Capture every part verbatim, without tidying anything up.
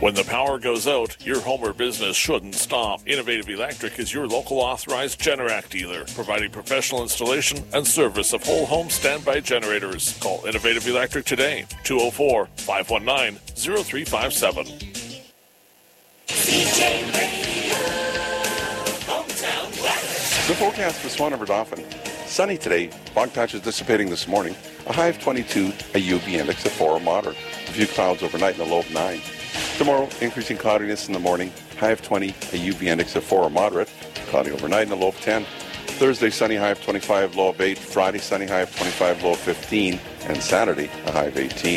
When the power goes out, your home or business shouldn't stop. Innovative Electric is your local authorized Generac dealer, providing professional installation and service of whole home standby generators. Call Innovative Electric today, two oh four, five one nine, oh three five seven. C J Radio, hometown weather. The forecast for Swan River Dauphin. Sunny today, fog patches dissipating this morning, a high of twenty-two, a U V index of four or moderate. A few clouds overnight and a low of nine. Tomorrow, increasing cloudiness in the morning, high of twenty, a U V index of four or moderate, cloudy overnight and a low of ten. Thursday, sunny, high of twenty-five, low of eight. Friday, sunny, high of twenty-five, low of fifteen. And Saturday, a high of eighteen.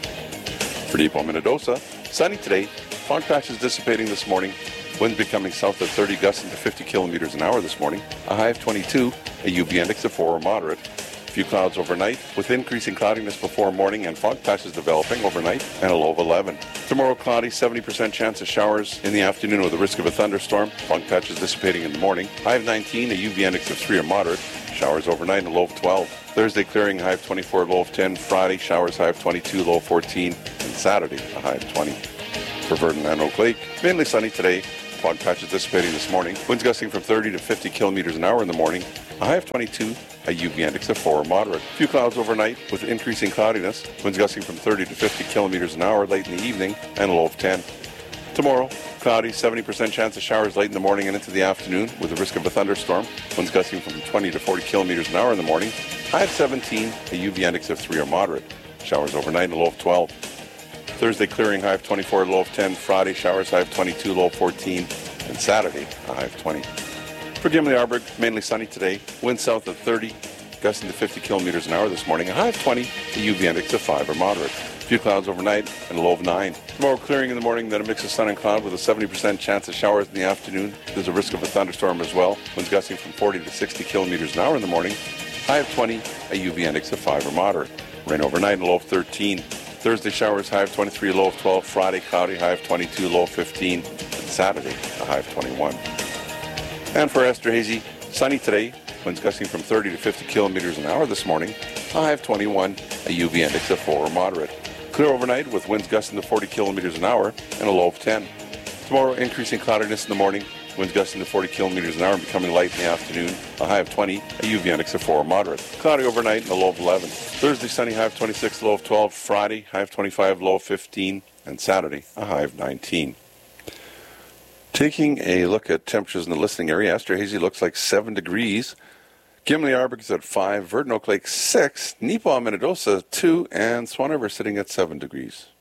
For Depot, Minnedosa, sunny today, fog patches dissipating this morning, winds becoming south of thirty, gusting to fifty kilometers an hour this morning, a high of twenty-two, a U V index of four or moderate. A few clouds overnight, with increasing cloudiness before morning and fog patches developing overnight, and a low of eleven. Tomorrow, cloudy, seventy percent chance of showers in the afternoon with a risk of a thunderstorm. Fog patches dissipating in the morning. High of nineteen, a U V index of three or moderate. Showers overnight and a low of twelve. Thursday, clearing, high of twenty-four, low of ten. Friday, showers, high of twenty-two, low of fourteen. And Saturday, a high of twenty. For Verdun and Oak Lake, mainly sunny today. Fog patches dissipating this morning. Winds gusting from thirty to fifty kilometers an hour in the morning. A high of twenty-two, a U V index of four or moderate. A few clouds overnight with increasing cloudiness. Winds gusting from thirty to fifty kilometers an hour late in the evening and a low of ten. Tomorrow, cloudy, seventy percent chance of showers late in the morning and into the afternoon with a risk of a thunderstorm. Winds gusting from twenty to forty kilometers an hour in the morning. High of seventeen, a U V index of three or moderate. Showers overnight and a low of twelve. Thursday, clearing, high of twenty-four, low of ten. Friday, showers, high of twenty-two, low of fourteen. And Saturday, a high of twenty. For Gimli-Arburg, mainly sunny today. Wind south of thirty, gusting to fifty kilometers an hour this morning. A high of twenty, a U V index of five or moderate. A few clouds overnight and a low of nine. Tomorrow, clearing in the morning, then a mix of sun and cloud with a seventy percent chance of showers in the afternoon. There's a risk of a thunderstorm as well. Winds gusting from forty to sixty kilometers an hour in the morning. High of twenty, a U V index of five or moderate. Rain overnight and a low of thirteen. Thursday, showers, high of twenty-three, low of twelve. Friday, cloudy, high of twenty-two, low of fifteen. And Saturday, a high of twenty-one. And for Esterhazy, sunny today. Winds gusting from thirty to fifty kilometers an hour this morning. A high of twenty-one, a U V index of four or moderate. Clear overnight with winds gusting to forty kilometers an hour and a low of ten. Tomorrow, increasing cloudiness in the morning. Winds gusting to forty kilometers an hour and becoming light in the afternoon. A high of twenty, a U V index of four or moderate. Cloudy overnight and a low of eleven. Thursday, sunny, high of twenty-six, low of twelve. Friday, high of twenty-five, low of fifteen. And Saturday, a high of nineteen. Taking a look at temperatures in the listening area, Esterhazy looks like seven degrees. Gimli-Arburg is at five. Verdun Oak Lake, six. Neepawa, Minnedosa, two. And Swan River sitting at seven degrees.